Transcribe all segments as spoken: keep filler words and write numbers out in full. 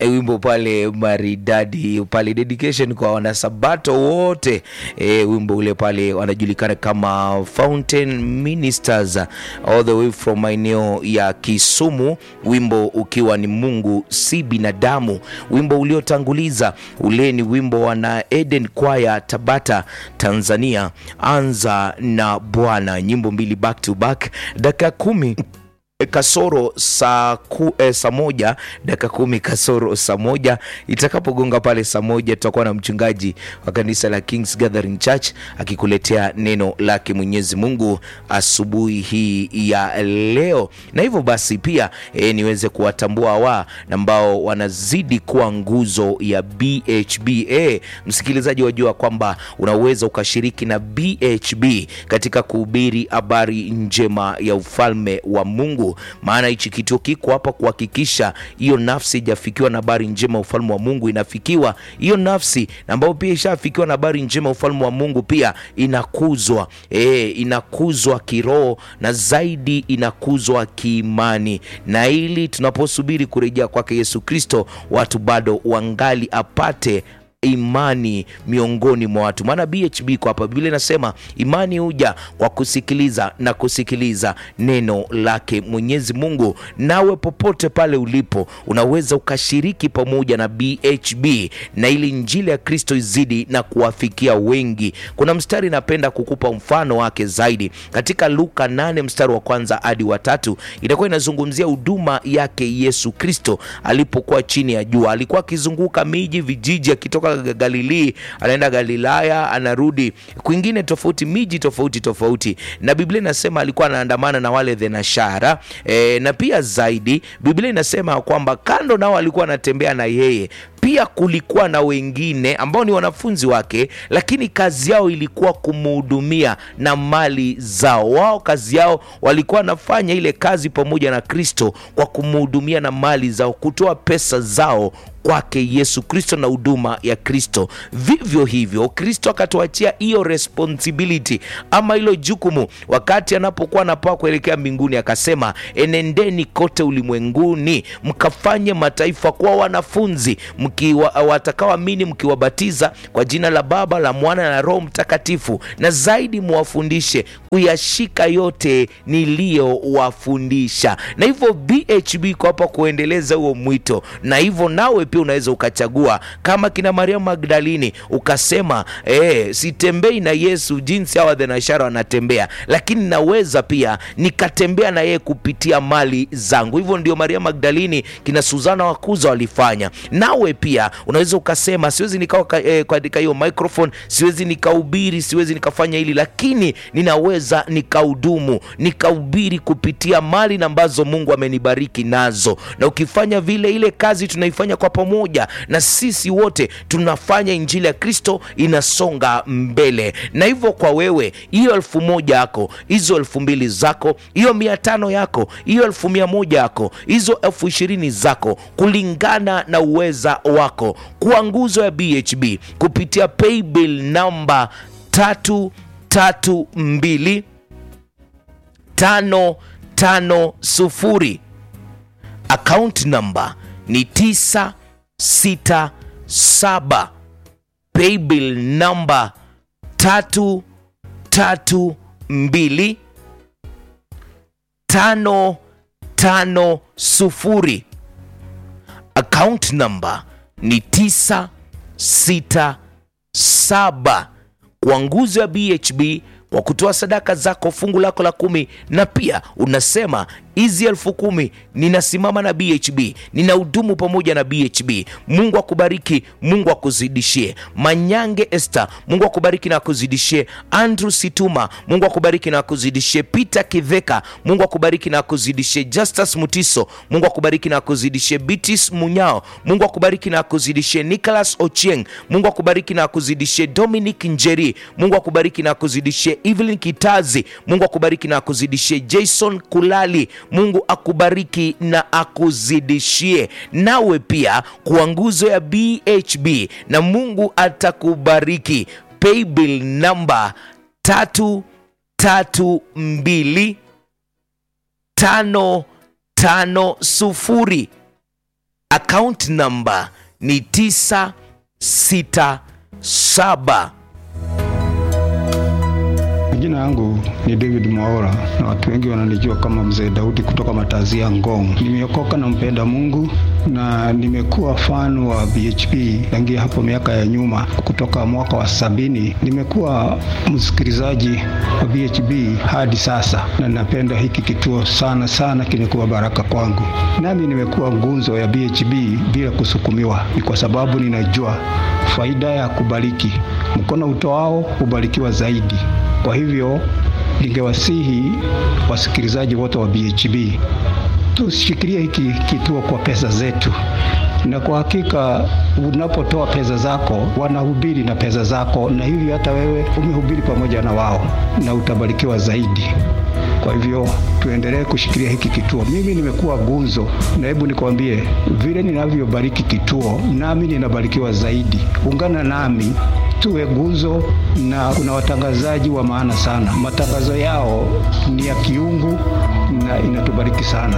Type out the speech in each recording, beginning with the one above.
E, wimbo pale maridadi pale, dedication kwa wanasabato wote. E, wimbo ule pale wanajulikana kama Fountain Ministers all the way from maeneo ya Kisumu, wimbo ukiwa ni Mungu si binadamu. Wimbo uliotanguliza ule ni wimbo wana Eden Choir Tabata Tanzania, Anza na Bwana, nyimbo mbili back to back, dakika kumi kasoro saa ku, eh, saa moja, dakika kumi kasoro saa moja. Itakapogonga pale saa moja tutakuwa na mchungaji wa kanisa la King's Gathering Church akikuletea neno lake Mwenyezi Mungu asubuhi hii ya leo. Na hivyo basi pia eh, niweze kuwatambua wa ambao wanazidi kuwa nguzo ya B H B. Eh, msikilizaji, wajua kwamba unaweza ukashiriki na B H B katika kuhubiri habari njema ya ufalme wa Mungu. Maana hichi kituo kiko hapa kuhakikisha hiyo nafsi ijafikiwa na habari njema ufalme wa Mungu inafikiwa. Hiyo nafsi ambayo pia ishafikiwa na habari njema ufalme wa Mungu pia inakuzwa, eh inakuzwa kiroho na zaidi inakuzwa kiimani. Na ili tunaposubiri kurejea kwake Yesu Kristo, watu bado wangali apate imani miongoni mwa watu. Maana B H B kwa hapa Biblia inasema imani huja kwa kusikiliza na kusikiliza neno lake Mwenyezi Mungu. Nawe popote pale ulipo unaweza ukashiriki pamoja na B H B na ili injili ya Kristo izidi na kuwafikia wengi. Kuna mstari napenda kukupa mfano wake zaidi katika Luka nane mstari wa kwanza hadi wa tatu. Itakuwa inazungumzia huduma yake Yesu Kristo alipokuwa chini ya jua. Alikuwa akizunguka miji, vijiji, akitoka Galilea anaenda Galilaya, anarudi kwingine tofauti, miji tofauti tofauti. Na Biblia inasema alikuwa anaandamana na wale thenashara. E, na pia zaidi Biblia inasema kwamba kando nao alikuwa anatembea na yeye pia kulikuwa na wengine ambao ni wanafunzi wake, lakini kazi yao ilikuwa kumhudumia na mali zao. Wao kazi yao walikuwa nafanya ile kazi pamoja na Kristo kwa kumhudumia na mali zao, kutoa pesa zao kwake Yesu Kristo na huduma ya Kristo. Vivyo hivyo Kristo akatuachia hiyo responsibility ama hilo jukumu wakati anapokuwa anapaa kuelekea mbinguni, akasema enendeni kote ulimwenguni mkafanye mataifa kwa wanafunzi, mkiwa watakaoamini mkiwabatiza kwa jina la Baba, la Mwana na Roho Mtakatifu, na zaidi muwafundishe kuyashika yote niliyowafundisha. Na hivyo B H B kwa hapa kuendeleza huo mwito. Na hivyo nawe pia unaweza ukachagua kama kina Maria Magdalini ukasema eh sitembei na Yesu jinsi hawa thenashara wanatembea, lakini naweza pia nikatembea na yeye kupitia mali zangu. Hivyo ndio Maria Magdalini kina Suzana Wakuza walifanya. Nawe pia unaweza ukasema siwezi nikao eh, katika hiyo microphone, siwezi nikahubiri, siwezi nikafanya hili, lakini ninaweza nikahudumu, nikahubiri kupitia mali ambazo Mungu amenibariki nazo. Na ukifanya vile, ile kazi tunaifanya kwa pamoja, na sisi wote tunafanya injili ya Kristo inasonga mbele. Na hivyo kwa wewe, hiyo elfu moja yako, hizo elfu mbili zako, hiyo mia tano yako, hiyo elfu mia moja yako, hizo elfu ishirini zako, kulingana na uweza wako, kwa nguzo ya B H B kupitia paybill namba tatu tatu mbili tano tano sufuri, account number ni tisa sita saba, paybill number tatu tatu mbili tano tano sufuri, account number ni tisa sita saba. Kwa nguzo ya B H B kwa kutoa sadaka zako, fungu lako la kumi, na pia unasema hizi elfu kumi ninasimama na B H B, ninahudumu pamoja na B H B. Mungu akubariki, Mungu akuzidishie. Manyange Esther, Mungu akubariki na akuzidishie. Andrew Situma, Mungu akubariki na akuzidishie. Peter Kiveka, Mungu akubariki na akuzidishie. Justus Mutiso, Mungu akubariki na akuzidishie. Bitis Munyao, Mungu akubariki na akuzidishie. Nicholas Ochieng, Mungu akubariki na akuzidishie. Dominic Njeri, Mungu akubariki na akuzidishie. Evelyn Kitazi, Mungu akubariki na akuzidishie. Jason Kulali, Mungu akubariki na akuzidishie. Nawe pia kwa nguzo ya B H B na Mungu atakubariki. Paybill number tatu tatu mbili tano tano sufuri, account number ni tisa sita saba. Jina yangu ni David Mwaura na watu wengi wananijua kama Mzee Daudi kutoka Matazia Ngong. Nimeokoka na mpenda Mungu na nimekuwa fan wa B H P tangia hapo miaka ya nyuma, kutoka mwaka wa sabini. Nimekuwa msikilizaji wa B H P hadi sasa na napenda hiki kituo sana sana, kimekuwa baraka kwangu. Nami nimekuwa ngunzo ya B H P bila kusukumiwa, ni kwa sababu ninajua faida ya kubariki. Mkono utoao ubarikiwa zaidi. Kwa hivyo ningewasihi wasikilizaji wote wa B H P tushikilie hiki kituo kwa pesa zetu, na kwa hakika unapotoa pesa zako wanahubiri na pesa zako, na hivi hata wewe umehubiri pamoja na wao na utabarikiwa zaidi. Kwa hivyo tuendelee kushikilia hiki kituo. Mimi nimekuwa gunzo, na hebu nikwambie vile ninavyobariki kituo, nami ninabarikiwa zaidi. Ungana nami tuwe gunzo, na kuna watangazaji wa maana sana. Matangazo yao ni ya kiungu na inatubariki sana.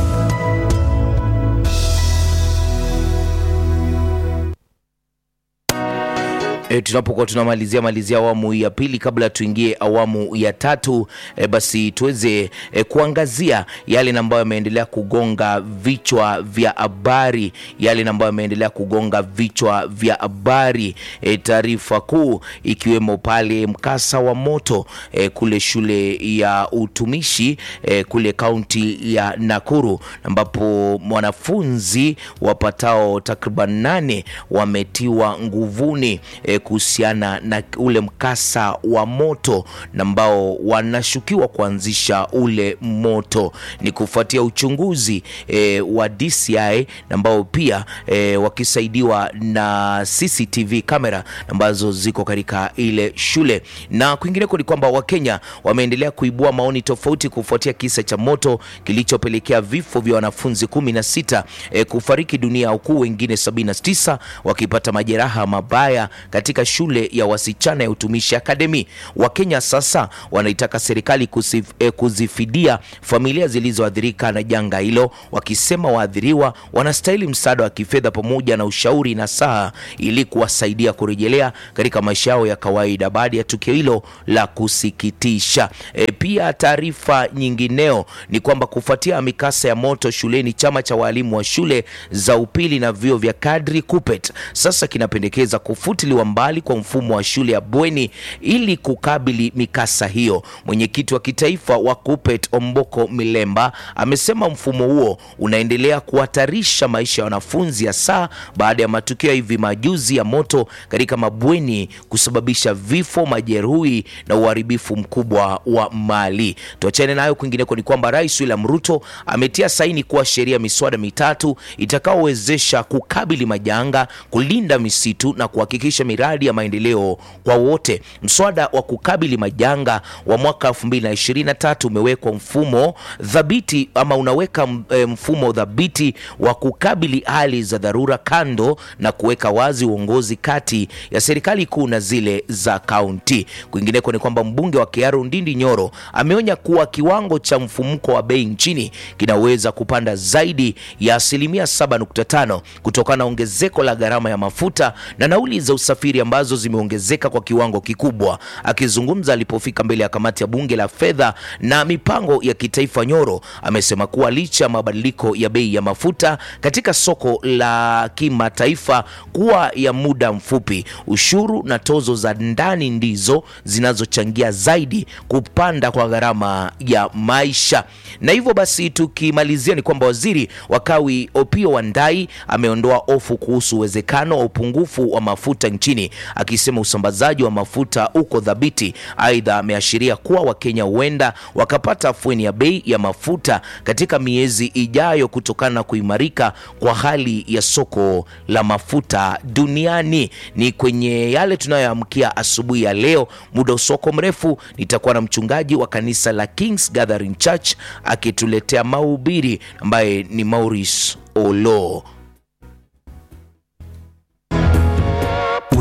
E, tunapokuwa tunamalizia malizia awamu ya pili, kabla tuingie awamu ya tatu, e, basi tuweze e, kuangazia yale ambayo yameendelea kugonga vichwa vya habari, yale ambayo yameendelea kugonga vichwa vya habari. E, taarifa kuu ikiwemo pale mkasa wa moto e, kule shule ya utumishi e, kule kaunti ya Nakuru, ambapo wanafunzi wapatao takriban nane wametiwa nguvuni e, kuhusiana na ule mkasa wa moto na ambao wanashukiwa kuanzisha ule moto. Ni kufuatia uchunguzi e, wa D C I na ambao pia e, wakisaidiwa na C C T V kamera ambazo ziko katika ile shule. Na kwingineko ni kwamba Wakenya wameendelea kuibua maoni tofauti kufuatia kisa cha moto kilichopelekea vifo vya wanafunzi kumi na sita e, kufariki dunia, huku wengine sabini na tisa wakipata majeraha mabaya katika shule ya wasichana ya Utumishi Academy. Wakenya sasa wanaitaka serikali kusif, eh, kuzifidia familia zilizoathirika na janga hilo, wakisema waathiriwa wanastahili msaada wa kifedha pamoja na ushauri na saha ili kuwasaidia kurejelea katika maisha yao ya kawaida baada ya tukio hilo la kusikitisha. E, pia taarifa nyingineo ni kwamba kufuatia mikasa ya moto shuleni, chama cha walimu wa shule za upili na vyuo vya kadri Kupet sasa kinapendekeza kufutiliwa mbali kwa mfumo wa shule ya bweni ili kukabili mikasa hiyo. Mwenyekiti wa kitaifa wa Kupet Omboko Milemba amesema mfumo huo unaendelea kuhatarisha maisha ya wanafunzi, hasa baada ya matukio ya hivi majuzi ya moto katika mabweni kusababisha vifo, majeruhi na uharibifu mkubwa wa mali. Tuachane nayo. Kwingineko ni kwamba Rais William Ruto ametia saini kuwa sheria miswada mitatu itakaowezesha kukabili majanga, kulinda misitu na kuhakikisha miradi ya maendeleo kwa wote. Mswada wa kukabili majanga wa mwaka elfu mbili na ishirini na tatu umewekwa mfumo dhabiti ama unaweka mfumo dhabiti wa kukabili hali za dharura, kando na kuweka wazi uongozi kati ya serikali kuu na zile za kaunti. Kwingineko ni kwamba mbunge wa Kiaru Ndindi Nyoro ameonya kuwa kiwango cha mfumuko wa bei nchini kinaweza kupanda zaidi ya asilimia saba nukta tano kutokana na ongezeko la gharama ya mafuta na nauli za usafiri ambazo zimeongezeka kwa kiwango kikubwa. Akizungumza alipofika mbele ya kamati ya bunge la fedha na mipango ya kitaifa, Nyoro amesema kuwa licha ya mabadiliko ya bei ya mafuta katika soko la kimataifa kuwa ya muda mfupi, ushuru na tozo za ndani ndizo zinazochangia zaidi kupanda kwa gharama ya maisha. Na hivyo basi tukimalizia ni kwamba waziri wa kawi Opiyo Wandayi ameondoa hofu kuhusu uwezekano wa upungufu wa mafuta nchini, akisema usambazaji wa mafuta uko dhabiti. Aidha ameashiria kuwa Wakenya huenda wakapata afueni ya bei ya mafuta katika miezi ijayo kutokana na kuimarika kwa hali ya soko la mafuta duniani. Ni kwenye yale tunayoamkia asubuhi ya leo. Muda usoko mrefu nitakuwa na mchungaji wa kanisa la King's Gathering Church akituletea mahubiri ambaye ni Maurice Olo.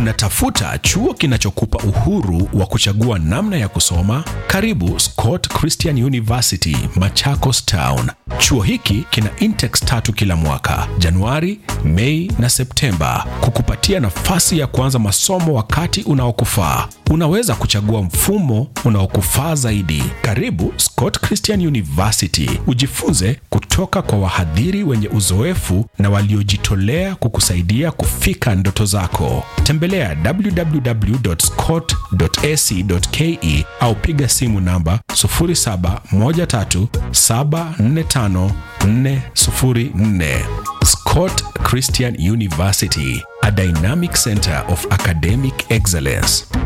Unatafuta chuo kinachokupa uhuru wa kuchagua namna ya kusoma? Karibu Scott Christian University, Machakos Town. Chuo hiki kina intex tatu kila mwaka, Januari, Mei na Septemba, kukupatia nafasi ya kuanza masomo wakati unaokufaa. Unaweza kuchagua mfumo unaokufaa zaidi. Karibu Scott Christian University, ujifunze kutoka kwa wahadhiri wenye uzoefu na waliojitolea kukusaidia kufika ndoto zako. Tembelea w w w dot scott dot a c dot k e au piga simu namba zero saba moja tatu saba nne tano nne zero nne. Scott Christian University, a dynamic center of academic excellence.